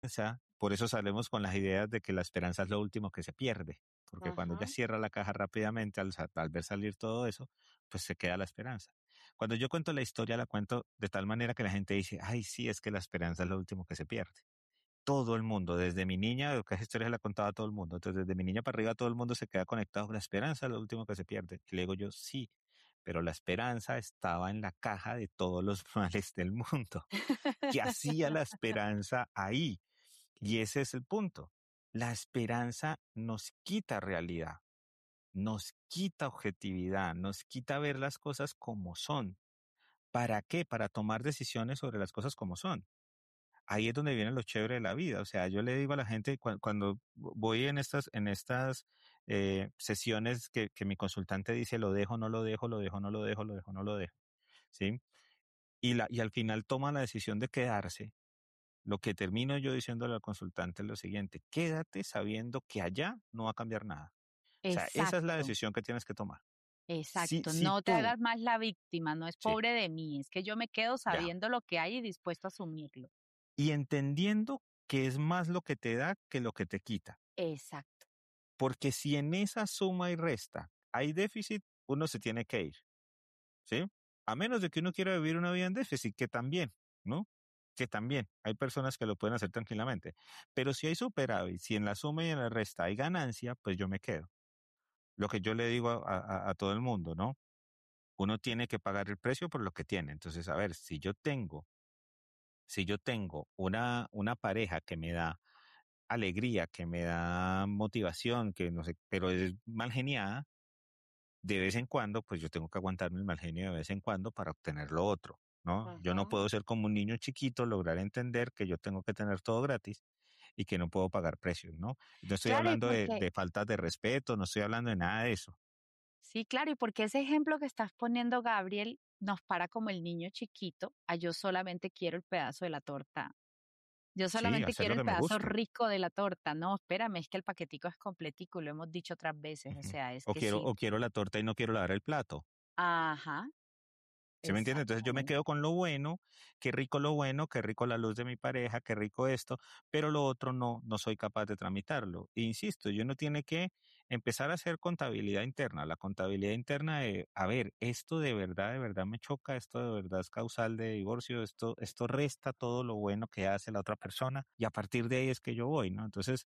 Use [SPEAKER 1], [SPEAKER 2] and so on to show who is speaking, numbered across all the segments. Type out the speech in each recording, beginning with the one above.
[SPEAKER 1] por eso salimos con las ideas de que la esperanza es lo último que se pierde, porque cuando
[SPEAKER 2] Ajá.
[SPEAKER 1] ella cierra la caja rápidamente al ver salir todo eso, pues se queda la esperanza. Cuando yo cuento la historia, la cuento de tal manera que la gente dice, ay, sí, es que la esperanza es lo último que se pierde. Todo el mundo, desde mi niña, que esa historia se la contaba a todo el mundo, entonces desde mi niña para arriba todo el mundo se queda conectado con la esperanza, es lo último que se pierde. Y le digo yo, sí, pero la esperanza estaba en la caja de todos los males del mundo. ¿Qué hacía la esperanza ahí? Y ese es el punto. La esperanza nos quita realidad, nos quita objetividad, nos quita ver las cosas como son. ¿Para qué? Para tomar decisiones sobre las cosas como son. Ahí es donde viene lo chévere de la vida. O sea, yo le digo a la gente cuando voy en estas sesiones que mi consultante dice lo dejo, no lo dejo, lo dejo, no lo dejo, lo dejo, no lo dejo, ¿sí? Y al final toma la decisión de quedarse. Lo que termino yo diciéndole al consultante es lo siguiente: quédate sabiendo que allá no va a cambiar nada. O sea, esa es la
[SPEAKER 2] Exacto,
[SPEAKER 1] decisión que tienes que tomar.
[SPEAKER 2] exacto.
[SPEAKER 1] Si
[SPEAKER 2] No te
[SPEAKER 1] tú,
[SPEAKER 2] hagas más la víctima, no es
[SPEAKER 1] sí,
[SPEAKER 2] pobre de mí, es que yo me quedo
[SPEAKER 1] ya,
[SPEAKER 2] sabiendo lo que hay y dispuesto a asumirlo.
[SPEAKER 1] y entendiendo que es más lo que te da que lo que te quita.
[SPEAKER 2] Exacto.
[SPEAKER 1] Porque si en esa suma y resta hay déficit, uno se tiene que ir, ¿sí? A menos de que uno quiera vivir una vida en déficit, que también, ¿no? Que también hay personas que lo pueden hacer tranquilamente. Pero si hay superávit, si en la suma y en la resta hay ganancia, pues yo me quedo. Lo que yo le digo a todo el mundo, ¿no? Uno tiene que pagar el precio por lo que tiene. Entonces, a ver, si yo tengo una pareja que me da alegría, que me da motivación, que no sé, pero es mal geniada, de vez en cuando, pues yo tengo que aguantarme el mal genio de vez en cuando para obtener lo otro, ¿no? Yo no
[SPEAKER 2] Ajá.
[SPEAKER 1] puedo ser como un niño chiquito, lograr entender que yo tengo que tener todo gratis y que no puedo pagar precios, ¿no? No estoy
[SPEAKER 2] Claro, y
[SPEAKER 1] hablando
[SPEAKER 2] porque,
[SPEAKER 1] de faltas de respeto, no estoy hablando de nada de eso.
[SPEAKER 2] sí, claro, y porque ese ejemplo que estás poniendo, Gabriel, nos para como el niño chiquito, a yo solamente quiero el pedazo de la torta. Yo
[SPEAKER 1] Sí,
[SPEAKER 2] solamente
[SPEAKER 1] hacer
[SPEAKER 2] quiero
[SPEAKER 1] lo
[SPEAKER 2] el
[SPEAKER 1] que me
[SPEAKER 2] pedazo
[SPEAKER 1] gusta.
[SPEAKER 2] rico de la torta. No, espérame, es que el paquetico es completico, lo hemos dicho otras veces. O
[SPEAKER 1] Ujú.
[SPEAKER 2] sea, es
[SPEAKER 1] O
[SPEAKER 2] que
[SPEAKER 1] quiero,
[SPEAKER 2] sí.
[SPEAKER 1] o quiero la torta y no quiero lavar el plato.
[SPEAKER 2] Ajá,
[SPEAKER 1] ¿Sí me entiende? Entonces yo me
[SPEAKER 2] exactamente.
[SPEAKER 1] quedo con lo bueno, qué rico la luz de mi pareja, qué rico esto, pero lo otro no soy capaz de tramitarlo. E insisto, yo no tiene que empezar a hacer contabilidad interna. La contabilidad interna de, a ver, esto de verdad me choca, esto de verdad es causal de divorcio, esto resta todo lo bueno que hace la otra persona y a partir de ahí es que yo voy, ¿no? Entonces,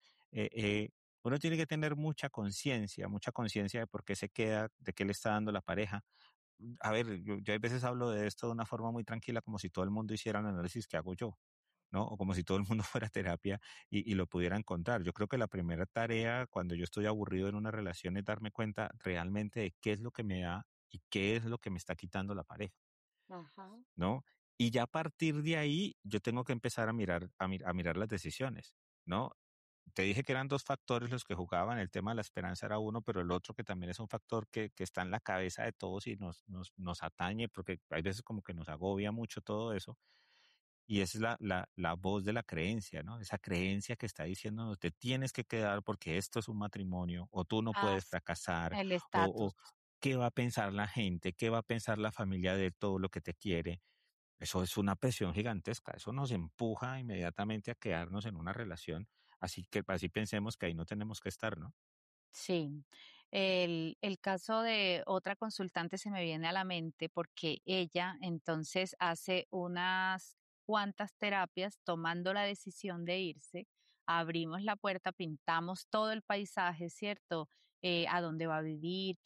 [SPEAKER 1] uno tiene que tener mucha conciencia de por qué se queda, de qué le está dando la pareja. A ver, yo a veces hablo de esto de una forma muy tranquila, como si todo el mundo hiciera el análisis que hago yo, ¿no? O como si todo el mundo fuera a terapia y lo pudiera encontrar. Yo creo que la primera tarea cuando yo estoy aburrido en una relación es darme cuenta realmente de qué es lo que me da y qué es lo que me está quitando la pareja,
[SPEAKER 2] Ajá.
[SPEAKER 1] ¿no? Y ya a partir de ahí yo tengo que empezar a mirar las decisiones, ¿no? Te dije que eran dos factores los que jugaban, el tema de la esperanza era uno, pero el otro que también es un factor que está en la cabeza de todos y nos atañe, porque hay veces como que nos agobia mucho todo eso, y es la voz de la creencia, ¿no? Esa creencia que está diciendo, te tienes que quedar porque esto es un matrimonio, o tú no
[SPEAKER 2] Ah,
[SPEAKER 1] puedes fracasar,
[SPEAKER 2] el
[SPEAKER 1] o
[SPEAKER 2] estatus.
[SPEAKER 1] qué va a pensar la gente, qué va a pensar la familia de todo lo que te quiere. Eso es una presión gigantesca, eso nos empuja inmediatamente a quedarnos en una relación, así que así pensemos que ahí no tenemos que estar, ¿no?
[SPEAKER 2] Sí, el caso de otra consultante se me viene a la mente porque ella entonces hace unas cuantas terapias tomando la decisión de irse, abrimos la puerta, pintamos todo el paisaje, ¿cierto? A dónde va a vivir,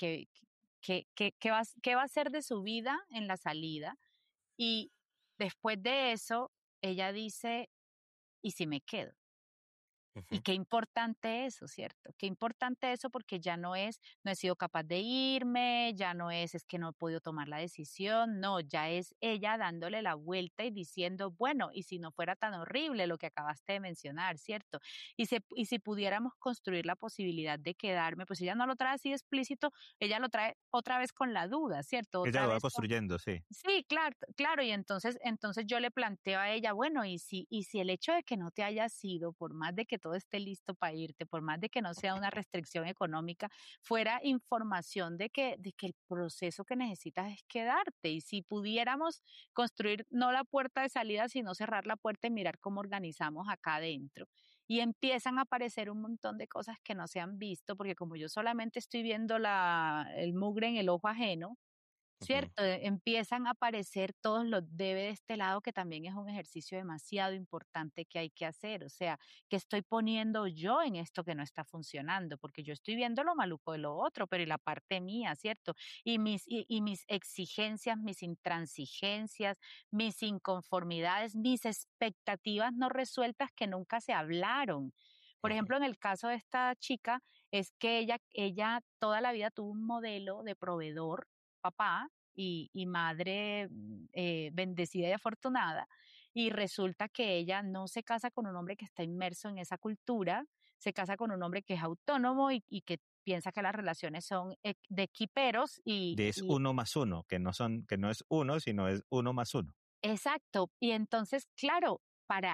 [SPEAKER 2] qué va a hacer de su vida en la salida. Y después de eso, ella dice, ¿y si me quedo? Y
[SPEAKER 1] Ujú.
[SPEAKER 2] qué importante eso, ¿cierto? Qué importante eso porque ya no es, no he sido capaz de irme, ya no es que no he podido tomar la decisión, no, ya es ella dándole la vuelta y diciendo, bueno, y si no fuera tan horrible lo que acabaste de mencionar, ¿cierto? Y si pudiéramos construir la posibilidad de quedarme, pues ella no lo trae así explícito, ella lo trae otra vez con la duda, ¿cierto?
[SPEAKER 1] Ella
[SPEAKER 2] Otra
[SPEAKER 1] lo va
[SPEAKER 2] vez con
[SPEAKER 1] construyendo, sí.
[SPEAKER 2] sí, claro, claro, y entonces yo le planteo a ella, bueno, y si el hecho de que no te hayas ido, por más de que que todo esté listo para irte, por más de que no sea una restricción económica, fuera información de que el proceso que necesitas es quedarte. Y si pudiéramos construir no la puerta de salida, sino cerrar la puerta y mirar cómo organizamos acá adentro. Y empiezan a aparecer un montón de cosas que no se han visto, porque como yo solamente estoy viendo el mugre en el ojo ajeno,
[SPEAKER 1] Ujú.
[SPEAKER 2] cierto, empiezan a aparecer todos los debe de este lado, que también es un ejercicio demasiado importante que hay que hacer. O sea, ¿qué estoy poniendo yo en esto que no está funcionando? Porque yo estoy viendo lo maluco de lo otro, pero y la parte mía, ¿cierto? Y mis exigencias, mis intransigencias, mis inconformidades, mis expectativas no resueltas que nunca se hablaron. Por
[SPEAKER 1] Ujú.
[SPEAKER 2] ejemplo, en el caso de esta chica, es que ella toda la vida tuvo un modelo de proveedor, papá, y madre, bendecida y afortunada, y resulta que ella no se casa con un hombre que está inmerso en esa cultura, se casa con un hombre que es autónomo y que piensa que las relaciones son de equiperos
[SPEAKER 1] De es uno más uno, que no es uno, sino es uno más uno.
[SPEAKER 2] exacto. Y entonces, claro, para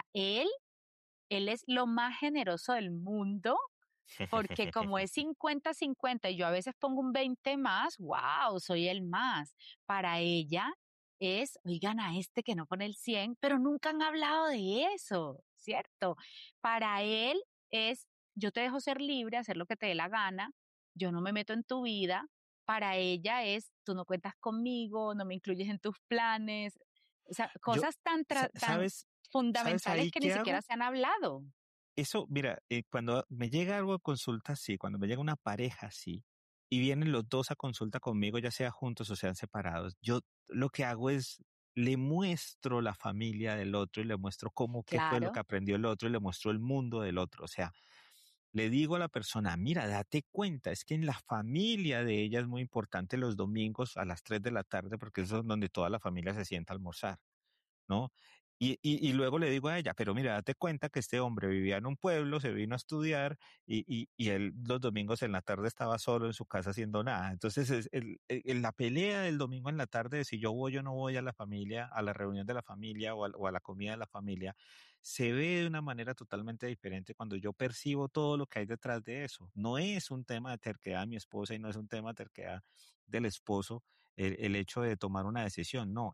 [SPEAKER 2] él es lo más generoso del mundo, porque como es 50-50 y yo a veces pongo un 20 más, wow, soy el más. Para ella es, oigan a este que no pone el 100, pero nunca han hablado de eso, ¿cierto? Para él es, yo te dejo ser libre, hacer lo que te dé la gana, yo no me meto en tu vida. Para ella es, tú no cuentas conmigo, no me incluyes en tus planes. O sea,
[SPEAKER 1] Yo,
[SPEAKER 2] cosas tan
[SPEAKER 1] ¿sabes? ¿Sabes
[SPEAKER 2] fundamentales
[SPEAKER 1] ahí
[SPEAKER 2] que ni
[SPEAKER 1] qué
[SPEAKER 2] siquiera
[SPEAKER 1] hago?
[SPEAKER 2] se han hablado.
[SPEAKER 1] Eso, mira, cuando me llega algo de consulta así, cuando me llega una pareja así, y vienen los dos a consulta conmigo, ya sea juntos o sean separados, yo lo que hago es le muestro la familia del otro y le muestro cómo, qué fue lo que
[SPEAKER 2] Claro,
[SPEAKER 1] aprendió el otro y le muestro el mundo del otro. O sea, le digo a la persona, mira, date cuenta, es que en la familia de ella es muy importante los domingos a las 3 de la tarde porque eso es donde toda la familia se sienta a almorzar. ¿No? Y luego le digo a ella, pero mira, date cuenta que este hombre vivía en un pueblo, se vino a estudiar y él los domingos en la tarde estaba solo en su casa haciendo nada. Entonces, la pelea del domingo en la tarde de si yo voy o no voy a la familia, a la reunión de la familia o a la comida de la familia, se ve de una manera totalmente diferente cuando yo percibo todo lo que hay detrás de eso. No es un tema de terquedad de mi esposa y no es un tema de terquedad del esposo el hecho de tomar una decisión, no,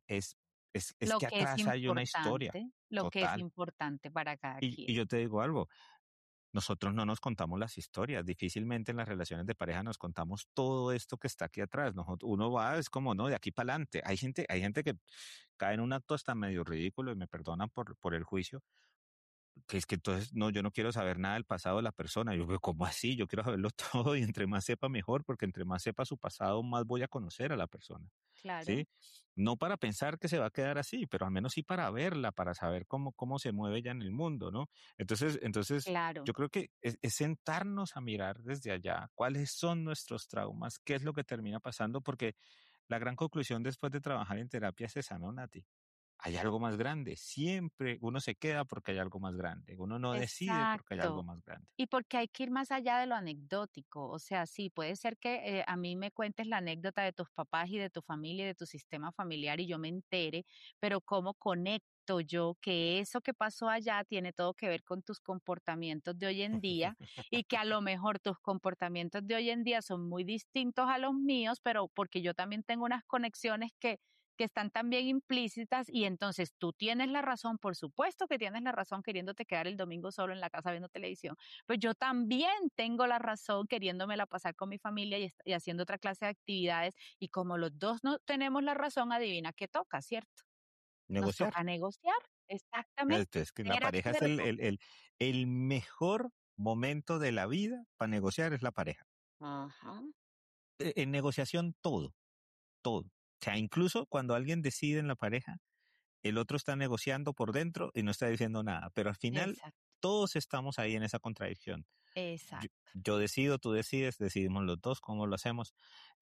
[SPEAKER 1] es que atrás hay una historia
[SPEAKER 2] lo que es
[SPEAKER 1] total.
[SPEAKER 2] importante para cada
[SPEAKER 1] Y
[SPEAKER 2] quien.
[SPEAKER 1] yo te digo algo, nosotros no nos contamos las historias, difícilmente en las relaciones de pareja nos contamos todo esto que está aquí atrás. Uno va, es como, no, de aquí para adelante. Hay gente que cae en un acto hasta medio ridículo y me perdonan por el juicio, que es que entonces, no, yo no quiero saber nada del pasado de la persona. Yo, ¿cómo así? Yo quiero saberlo todo y entre más sepa mejor, porque entre más sepa su pasado, más voy a conocer a la persona.
[SPEAKER 2] Claro,
[SPEAKER 1] ¿Sí? No para pensar que se va a quedar así, pero al menos sí para verla, para saber cómo se mueve ella en el mundo, ¿no? Entonces,
[SPEAKER 2] claro.
[SPEAKER 1] yo creo que es sentarnos a mirar desde allá cuáles son nuestros traumas, qué es lo que termina pasando, porque la gran conclusión después de trabajar en terapia es esa, ¿no, Nati? Hay algo más grande. Siempre uno se queda porque hay algo más grande. Uno no decide porque hay algo
[SPEAKER 2] Exacto.
[SPEAKER 1] más grande.
[SPEAKER 2] Y porque hay que ir más allá de lo anecdótico. O sea, sí, puede ser que a mí me cuentes la anécdota de tus papás y de tu familia y de tu sistema familiar y yo me entere, pero ¿cómo conecto yo que eso que pasó allá tiene todo que ver con tus comportamientos de hoy en día y que a lo mejor tus comportamientos de hoy en día son muy distintos a los míos, pero porque yo también tengo unas conexiones que están también implícitas y entonces tú tienes la razón, por supuesto que tienes la razón queriéndote quedar el domingo solo en la casa viendo televisión, pues yo también tengo la razón queriéndomela pasar con mi familia y haciendo otra clase de actividades y como los dos no tenemos la razón, adivina qué toca, ¿cierto? Nos
[SPEAKER 1] Negociar.
[SPEAKER 2] toca negociar, exactamente,
[SPEAKER 1] Es que la
[SPEAKER 2] ser
[SPEAKER 1] pareja es
[SPEAKER 2] acuerdo.
[SPEAKER 1] el mejor momento de la vida para negociar es la pareja.
[SPEAKER 2] Ajá,
[SPEAKER 1] En negociación todo, todo. O sea, incluso cuando alguien decide en la pareja, el otro está negociando por dentro y no está diciendo nada, pero al final
[SPEAKER 2] exacto,
[SPEAKER 1] todos estamos ahí en esa contradicción.
[SPEAKER 2] exacto.
[SPEAKER 1] Yo decido, tú decides, decidimos los dos cómo lo hacemos.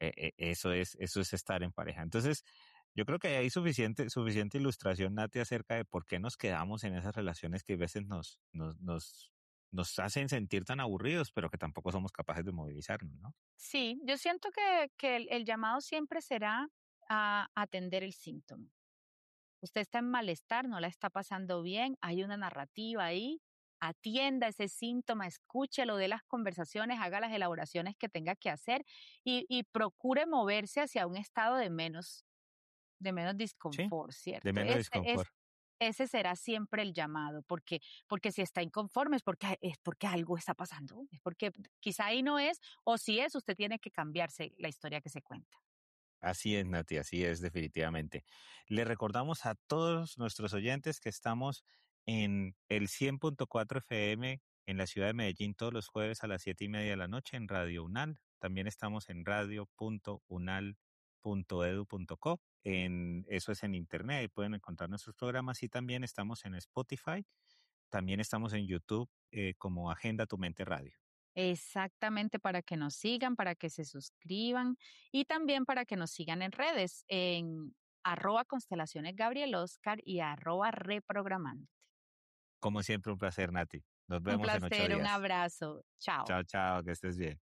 [SPEAKER 1] Eso es estar en pareja. Entonces, yo creo que hay suficiente ilustración, Nati, acerca de por qué nos quedamos en esas relaciones que a veces nos hacen sentir tan aburridos, pero que tampoco somos capaces de movilizarnos, ¿no?
[SPEAKER 2] Sí, yo siento que el llamado siempre será a atender el síntoma. Usted está en malestar, no la está pasando bien, hay una narrativa ahí. atienda ese síntoma, escúchelo, dé las conversaciones, haga las elaboraciones que tenga que hacer y procure moverse hacia un estado de menos
[SPEAKER 1] Sí,
[SPEAKER 2] disconfort,
[SPEAKER 1] de
[SPEAKER 2] ¿cierto?
[SPEAKER 1] menos disconfort.
[SPEAKER 2] Ese será siempre el llamado, porque si está inconforme es porque algo está pasando, es porque quizá ahí no es, o si es, usted tiene que cambiarse la historia que se cuenta.
[SPEAKER 1] Así es, Nati, así es definitivamente. Le recordamos a todos nuestros oyentes que estamos en el 100.4 FM en la ciudad de Medellín todos los jueves a las 7:30 de la noche en Radio UNAL. También estamos en radio.unal.edu.co. Eso es en internet, ahí pueden encontrar nuestros programas y también estamos en Spotify, también estamos en YouTube como Agenda Tu Mente Radio.
[SPEAKER 2] Exactamente, para que nos sigan, para que se suscriban y también para que nos sigan en redes, en @constelaciones Gabriel Oscar y @reprogramando.
[SPEAKER 1] Como siempre, un placer, Nati. Nos
[SPEAKER 2] Un
[SPEAKER 1] vemos en 8
[SPEAKER 2] placer, un
[SPEAKER 1] días.
[SPEAKER 2] abrazo. Chao.
[SPEAKER 1] Chao, chao, que estés bien.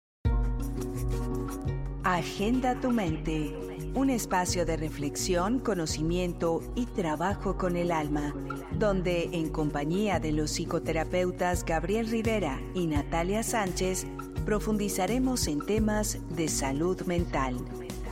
[SPEAKER 3] Agenda tu mente, un espacio de reflexión, conocimiento y trabajo con el alma, donde en compañía de los psicoterapeutas Gabriel Rivera y Natalia Sánchez profundizaremos en temas de salud mental.